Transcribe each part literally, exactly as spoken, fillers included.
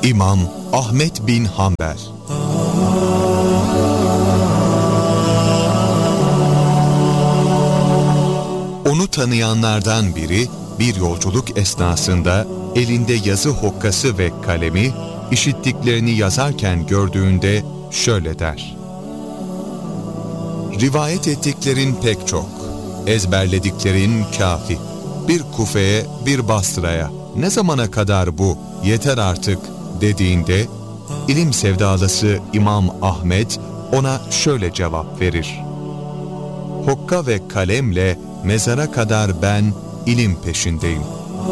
İmam Ahmet bin Hanbel. Onu tanıyanlardan biri bir yolculuk esnasında elinde yazı hokkası ve kalemi işittiklerini yazarken gördüğünde şöyle der: rivayet ettiklerin pek çok, ezberlediklerin kafi. Bir Kufe'ye, bir Basra'ya, ne zamana kadar bu, yeter artık dediğinde, ilim sevdalısı İmam Ahmet ona şöyle cevap verir: hokka ve kalemle mezara kadar ben ilim peşindeyim.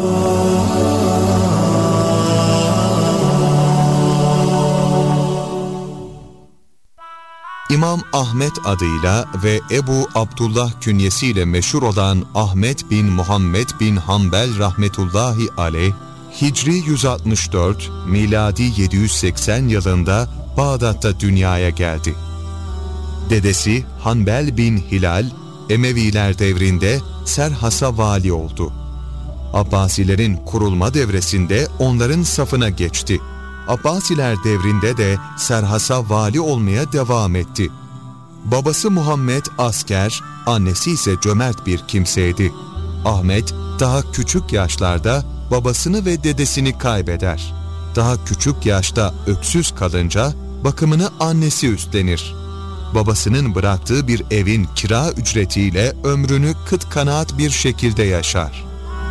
İmam Ahmet adıyla ve Ebu Abdullah künyesiyle meşhur olan Ahmet bin Muhammed bin Hanbel rahmetullahi aleyh, Hicri yüz altmış dört, miladi yedi yüz seksen yılında Bağdat'ta dünyaya geldi. Dedesi Hanbel bin Hilal, Emeviler devrinde Serhas'a vali oldu. Abbasilerin kurulma devresinde onların safına geçti. Abbasiler devrinde de Serhas'a vali olmaya devam etti. Babası Muhammed asker, annesi ise cömert bir kimseydi. Ahmet daha küçük yaşlarda babasını ve dedesini kaybeder. Daha küçük yaşta öksüz kalınca bakımını annesi üstlenir. Babasının bıraktığı bir evin kira ücretiyle ömrünü kıt kanaat bir şekilde yaşar.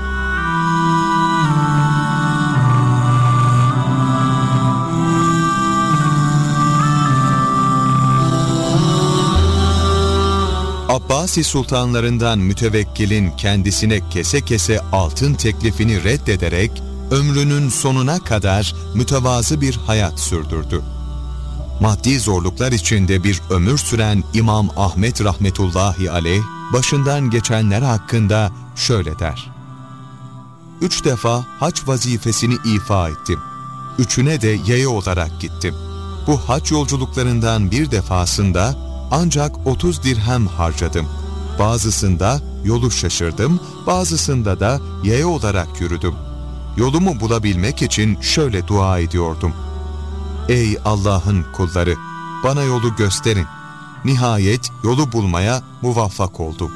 Abbasi sultanlarından Mütevekkil'in kendisine kese kese altın teklifini reddederek ömrünün sonuna kadar mütevazı bir hayat sürdürdü. Maddi zorluklar içinde bir ömür süren İmam Ahmet rahmetullahi aleyh, başından geçenler hakkında şöyle der: Üç defa hac vazifesini ifa ettim. Üçüne de yaya olarak gittim. Bu hac yolculuklarından bir defasında ancak otuz dirhem harcadım. Bazısında yolu şaşırdım, bazısında da yaya olarak yürüdüm. Yolumu bulabilmek için şöyle dua ediyordum: Ey Allah'ın kulları, bana yolu gösterin. Nihayet yolu bulmaya muvaffak oldum.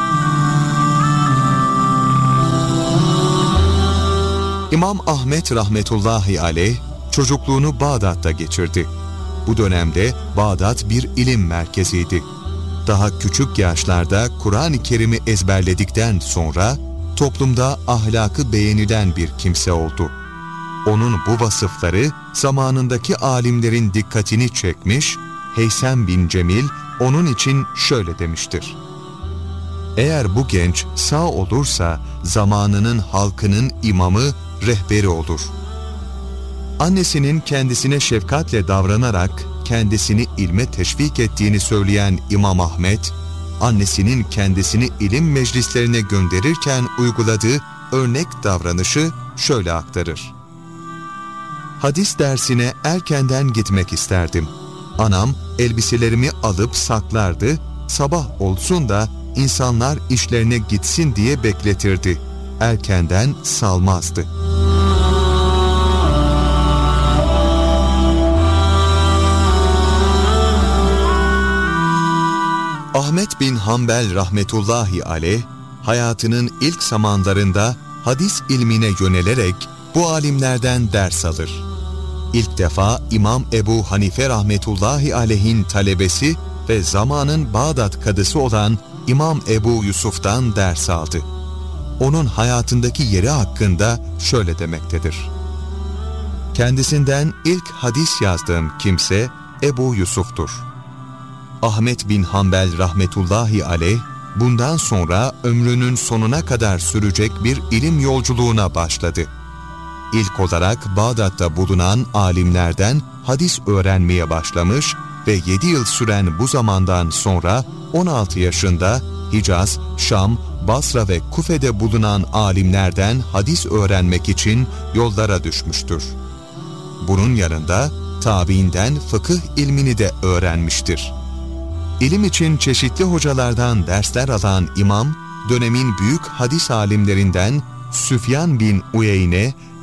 İmam Ahmet rahmetullahi aleyh çocukluğunu Bağdat'ta geçirdi. Bu dönemde Bağdat bir ilim merkeziydi. Daha küçük yaşlarda Kur'an-ı Kerim'i ezberledikten sonra toplumda ahlakı beğenilen bir kimse oldu. Onun bu vasıfları zamanındaki alimlerin dikkatini çekmiş, Heysem bin Cemil onun için şöyle demiştir: Eğer bu genç sağ olursa zamanının halkının imamı, rehberi olur. Annesinin kendisine şefkatle davranarak kendisini ilme teşvik ettiğini söyleyen İmam Ahmet, annesinin kendisini ilim meclislerine gönderirken uyguladığı örnek davranışı şöyle aktarır: Hadis dersine erkenden gitmek isterdim. Anam elbiselerimi alıp saklardı, sabah olsun da insanlar işlerine gitsin diye bekletirdi. Erkenden salmazdı. Ahmet bin Hanbel rahmetullahi aleyh, hayatının ilk zamanlarında hadis ilmine yönelerek bu alimlerden ders alır. İlk defa İmam Ebu Hanife rahmetullahi aleyhin talebesi ve zamanın Bağdat kadısı olan İmam Ebu Yusuf'tan ders aldı. Onun hayatındaki yeri hakkında şöyle demektedir: Kendisinden ilk hadis yazdığım kimse Ebu Yusuf'tur. Ahmet bin Hanbel rahmetullahi aleyh, bundan sonra ömrünün sonuna kadar sürecek bir ilim yolculuğuna başladı. İlk olarak Bağdat'ta bulunan alimlerden hadis öğrenmeye başlamış ve yedi yıl süren bu zamandan sonra on altı yaşında Hicaz, Şam, Basra ve Kufe'de bulunan alimlerden hadis öğrenmek için yollara düşmüştür. Bunun yanında tabiinden fıkıh ilmini de öğrenmiştir. İlim için çeşitli hocalardan dersler alan imam, dönemin büyük hadis alimlerinden Süfyan bin Uyeyne,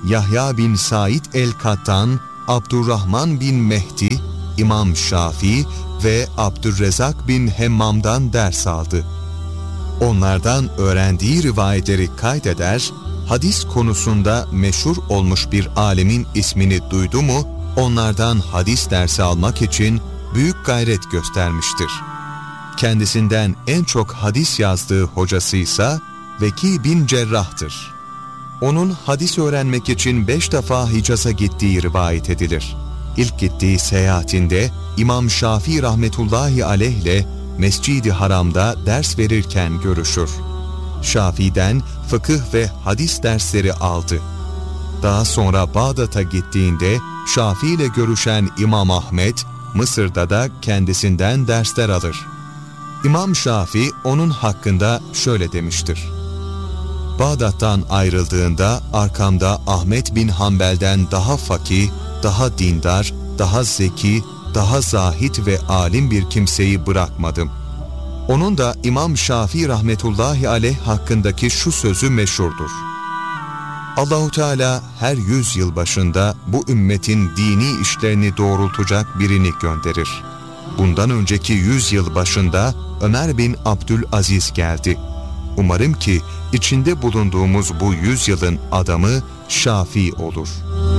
Yahya bin Said el-Kattan, Abdurrahman bin Mehdi, İmam Şafii ve Abdurrezzak bin Hemmam'dan ders aldı. Onlardan öğrendiği rivayetleri kaydeder, hadis konusunda meşhur olmuş bir alimin ismini duydu mu, onlardan hadis dersi almak için büyük gayret göstermiştir. Kendisinden en çok hadis yazdığı hocasıysa Veki bin Cerrah'tır. Onun hadis öğrenmek için beş defa Hicaz'a gittiği rivayet edilir. İlk gittiği seyahatinde İmam Şafii rahmetullahi aleyh ile Mescid-i Haram'da ders verirken görüşür. Şafii'den fıkıh ve hadis dersleri aldı. Daha sonra Bağdat'a gittiğinde Şafii ile görüşen İmam Ahmet, Mısır'da da kendisinden dersler alır. İmam Şafii onun hakkında şöyle demiştir: Bağdat'tan ayrıldığında arkamda Ahmet bin Hanbel'den daha fakih, daha dindar, daha zeki, daha zahid ve alim bir kimseyi bırakmadım. Onun da İmam Şafii rahmetullahi aleyh hakkındaki şu sözü meşhurdur: Allahu Teala her yüz yıl başında bu ümmetin dini işlerini doğrultacak birini gönderir. Bundan önceki yüz yıl başında Ömer bin Abdülaziz geldi. Umarım ki içinde bulunduğumuz bu yüzyılın adamı Şafii olur.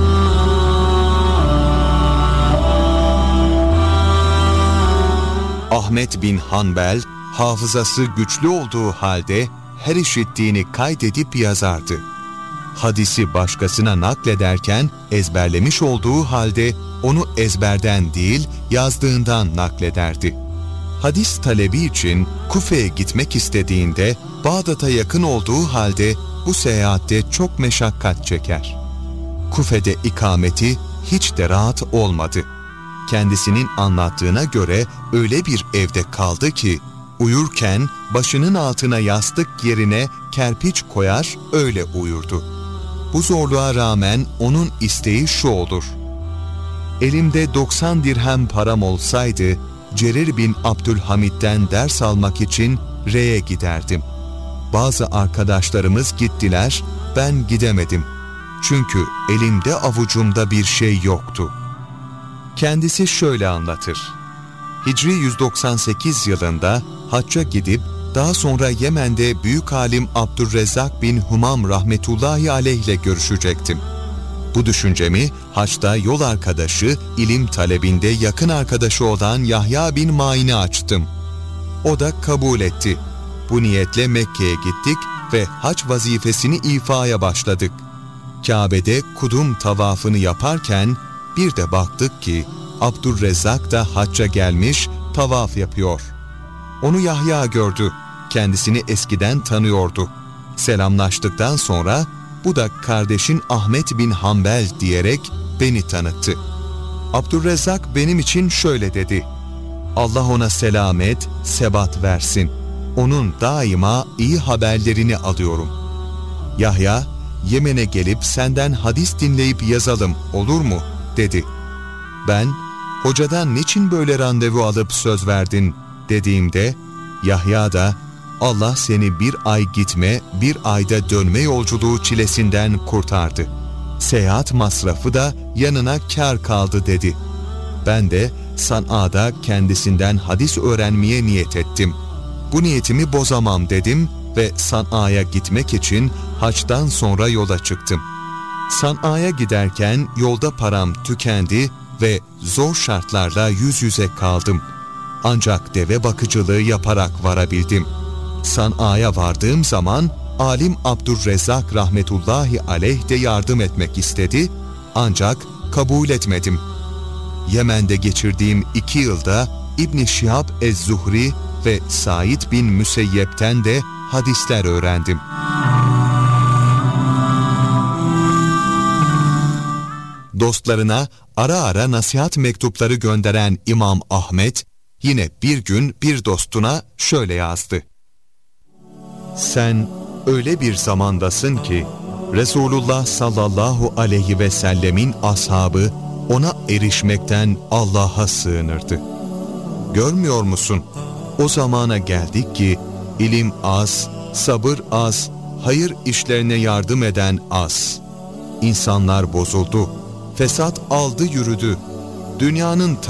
Ahmet bin Hanbel, hafızası güçlü olduğu halde her işittiğini kaydedip yazardı. Hadisi başkasına naklederken ezberlemiş olduğu halde onu ezberden değil yazdığından naklederdi. Hadis talebi için Kufe'ye gitmek istediğinde Bağdat'a yakın olduğu halde bu seyahatte çok meşakkat çeker. Kufe'de ikameti hiç de rahat olmadı. Kendisinin anlattığına göre öyle bir evde kaldı ki uyurken başının altına yastık yerine kerpiç koyar öyle uyurdu. Bu zorluğa rağmen onun isteği şu olur: elimde doksan dirhem param olsaydı Cerir bin Abdülhamid'den ders almak için Re'ye giderdim. Bazı arkadaşlarımız gittiler, ben gidemedim. Çünkü elimde avucumda bir şey yoktu. Kendisi şöyle anlatır: Hicri yüz doksan sekiz yılında hacca gidip daha sonra Yemen'de büyük alim Abdurrezzak bin Humam rahmetullahi aleyh ile görüşecektim. Bu düşüncemi haçta yol arkadaşı, ilim talebinde yakın arkadaşı olan Yahya bin Ma'in'e açtım. O da kabul etti. Bu niyetle Mekke'ye gittik ve hac vazifesini ifaya başladık. Kabe'de kudum tavafını yaparken bir de baktık ki Abdurrezzak da hacca gelmiş tavaf yapıyor. Onu Yahya gördü. Kendisini eskiden tanıyordu. Selamlaştıktan sonra bu da kardeşin Ahmet bin Hanbel diyerek beni tanıttı. Abdurrezzak benim için şöyle dedi: Allah ona selamet, sebat versin. Onun daima iyi haberlerini alıyorum. Yahya, Yemen'e gelip senden hadis dinleyip yazalım olur mu? Dedi. Ben, hocadan niçin böyle randevu alıp söz verdin dediğimde, Yahya da Allah seni bir ay gitme, bir ayda dönme yolculuğu çilesinden kurtardı. Seyahat masrafı da yanına kâr kaldı dedi. Ben de San'a'da kendisinden hadis öğrenmeye niyet ettim. Bu niyetimi bozamam dedim ve San'a'ya gitmek için haçtan sonra yola çıktım. San'a'ya giderken yolda param tükendi ve zor şartlarla yüz yüze kaldım. Ancak deve bakıcılığı yaparak varabildim. San'a'ya vardığım zaman alim Abdurrezzak rahmetullahi aleyh de yardım etmek istedi, ancak kabul etmedim. Yemen'de geçirdiğim iki yılda İbn-i Şihab ez-Zuhri ve Said bin Müseyyep'ten de hadisler öğrendim. Dostlarına ara ara nasihat mektupları gönderen İmam Ahmet, yine bir gün bir dostuna şöyle yazdı: Sen öyle bir zamandasın ki Resulullah sallallahu aleyhi ve sellemin ashabı ona erişmekten Allah'a sığınırdı. Görmüyor musun? O zamana geldik ki ilim az, sabır az, hayır işlerine yardım eden az. İnsanlar bozuldu. Fesat aldı yürüdü. Dünyanın